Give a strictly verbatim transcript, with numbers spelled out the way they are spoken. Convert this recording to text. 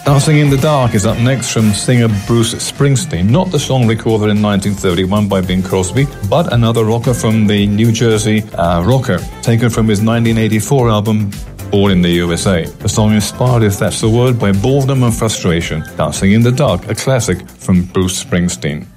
Dancing in the Dark is up next from singer Bruce Springsteen. Not the song recorded in nineteen thirty-one by Bing Crosby, but another rocker from the New Jersey uh, rocker, taken from his nineteen eighty-four album Born in the U S A. The song inspired, if that's the word, by boredom and frustration. Dancing in the Dark, a classic from Bruce Springsteen.